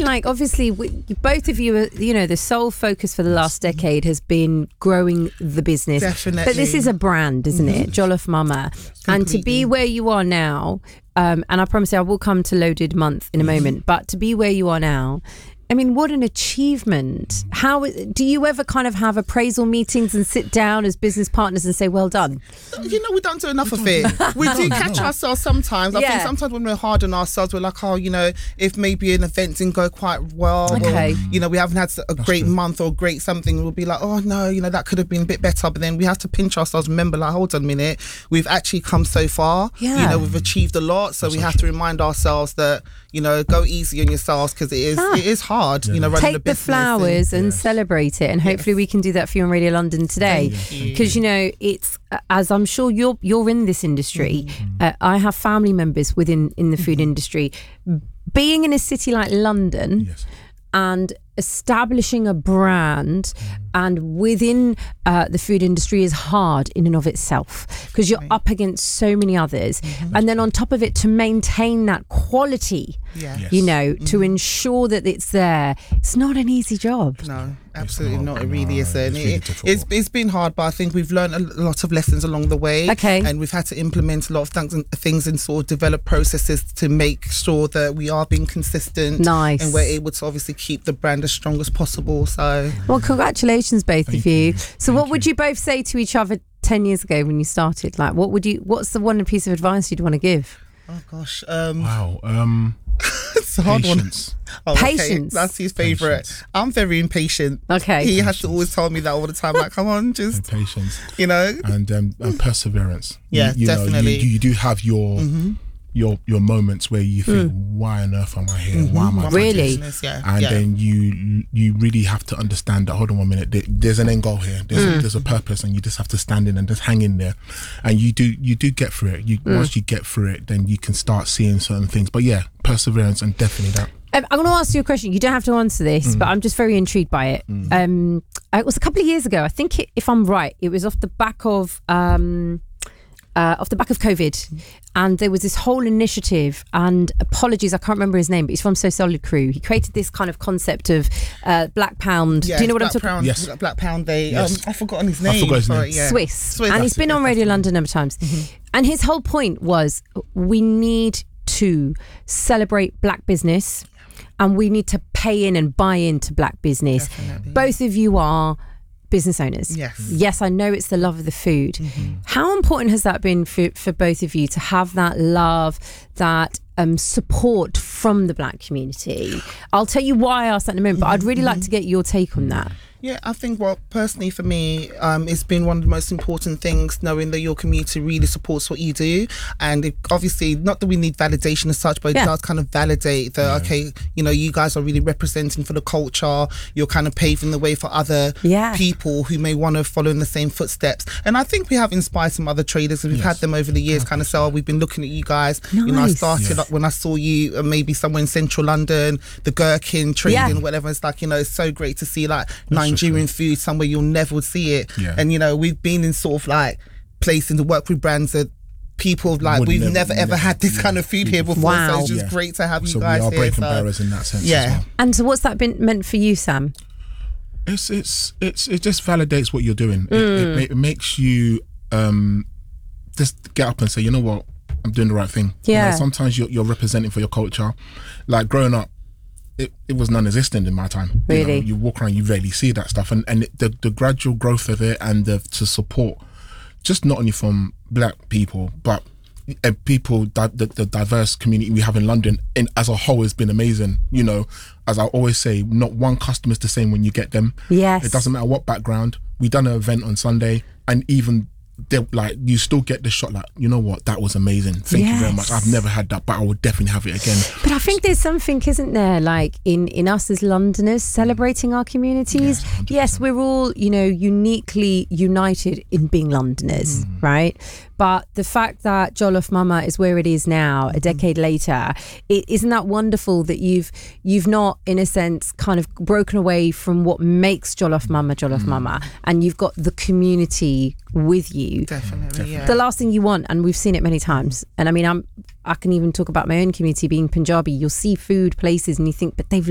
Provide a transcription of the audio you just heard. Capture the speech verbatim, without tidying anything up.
like, obviously, we, both of you, are, you know, the sole focus for the last decade has been growing the business. Definitely. But this is a brand, isn't mm-hmm. it? Jolloffe Mama. Completely. And to be where you are now, um, and I promise you, I will come to Loaded Month in a moment, but to be where you are now, I mean, what an achievement. How do you ever kind of have appraisal meetings and sit down as business partners and say, well done? You know, we don't do enough of it. We do catch ourselves sometimes. I yeah. think sometimes when we're hard on ourselves, we're like, oh, you know, if maybe an event didn't go quite well, okay. or, you know, we haven't had a That's great true. month or great something, we'll be like, oh, no, you know, that could have been a bit better. But then we have to pinch ourselves. Remember, like, hold on a minute. We've actually come so far. Yeah. You know, we've achieved a lot. So That's we have true. to remind ourselves that, you know, go easy on yourselves because it is, ah. it is hard, yeah. you know, running Take the the flowers and, and yes. celebrate it, and hopefully yes. we can do that for you on Radio London today. Because you. you know, it's as I'm sure you're you're in this industry. Mm-hmm. Uh, I have family members within in the food mm-hmm. industry. Being in a city like London yes. and establishing a brand mm. and within uh, the food industry is hard in and of itself because you're right. up against so many others mm-hmm. and then on top of it to maintain that quality yeah. yes. you know mm-hmm. to ensure that it's there, it's not an easy job. No, absolutely not, not. It really no, isn't. It's, really it, it's, it's been hard, but I think we've learned a lot of lessons along the way. Okay. And we've had to implement a lot of things and, things and sort of develop processes to make sure that we are being consistent. Nice. And we're able to obviously keep the brand as strong as possible. So, well, congratulations, both Thank of you. you. So, Thank what you. would you both say to each other ten years ago when you started? Like, what would you? What's the one piece of advice you'd want to give? Oh gosh. Um, wow. Um, it's a hard patience. one. Oh, Patience. Okay. That's his favourite. Patience. I'm very impatient. Okay. He Patience. has to always tell me that all the time. Like, come on, just and patience. You know. And um, and perseverance. Yeah, you, you definitely. Know, you, you do have your. Mm-hmm. Your your moments where you think, mm. why on earth am I here? Mm-hmm. Why am I really? This? Yeah. And yeah. then you you really have to understand that. Hold on one minute. There, there's an end goal here. There's mm. a, there's a purpose, and you just have to stand in and just hang in there. And you do you do get through it. You mm. once you get through it, then you can start seeing certain things. But yeah, perseverance and definitely that. Um, I'm going to ask you a question. You don't have to answer this, mm. but I'm just very intrigued by it. Mm. Um, it was a couple of years ago. I think, it, if I'm right, it was off the back of. Um, Uh, off the back of COVID, and there was this whole initiative, and apologies I can't remember his name, but he's from So Solid Crew. He created this kind of concept of uh, Black Pound. Yes, do you know what Black I'm talking about? Yes. Black Pound Day. Yes. Um, I've forgotten his name. I forgot his name. Sorry, yeah. Swiss. Swiss. And he's been it, on Radio London a number of times. Mm-hmm. And his whole point was we need to celebrate black business and we need to pay in and buy into black business. Definitely. Both of you are business owners. Yes. Yes, I know it's the love of the food. Mm-hmm. How important has that been for, for both of you to have that love, that um, support from the black community? I'll tell you why I asked that in a minute, but I'd really like to get your take on that. Yeah, I think, well, personally for me, um, it's been one of the most important things knowing that your community really supports what you do. And it, obviously, not that we need validation as such, but it yeah. does kind of validate that, yeah. okay, you know, you guys are really representing for the culture. You're kind of paving the way for other yeah. people who may want to follow in the same footsteps. And I think we have inspired some other traders, and we've yes. had them over the years kind of say, oh, we've been looking at you guys. Nice. You know, I started yeah. when I saw you uh, maybe somewhere in central London, the Gherkin trading, yeah. whatever. It's like, you know, it's so great to see like That's Nigerian food somewhere you'll never see it. Yeah. And, you know, we've been in sort of like places to work with brands that people like, Would we've never, never, ever had this yeah. kind of food here before. Wow. So it's just yeah. great to have so you guys we are here. breaking So. barriers in that sense yeah. as well. And so what's that been meant for you, Sam? It's it's it's it just validates what you're doing. Mm. It, it, it makes you um just get up and say, you know what, I'm doing the right thing. Yeah. You know, sometimes you're, you're representing for your culture. Like growing up, it, it was non-existent in my time. Really? You know, you walk around, you rarely see that stuff, and and it, the the gradual growth of it and the to support, just not only from black people, but uh, people that the, the diverse community we have in London in as a whole has been amazing. You know, as I always say, not one customer is the same when you get them. Yes. It doesn't matter what background. We done an event on Sunday, and even they, like you still get the shot. Like, you know what, that was amazing. Thank yes. you very much. I've never had that, but I would definitely have it again. But I think there's something, isn't there, like in in us as Londoners celebrating our communities. Yes, yes, we're all, you know, uniquely united in being Londoners, mm. right? But the fact that Jolloffe Mama is where it is now, a decade later, it, isn't that wonderful that you've you've not, in a sense, kind of broken away from what makes Jolloffe Mama Jolloffe mm. Mama, and you've got the community with you. Definitely, yeah. The last thing you want, and we've seen it many times, and I mean, I'm I can even talk about my own community being Punjabi. You'll see food places and you think, but they've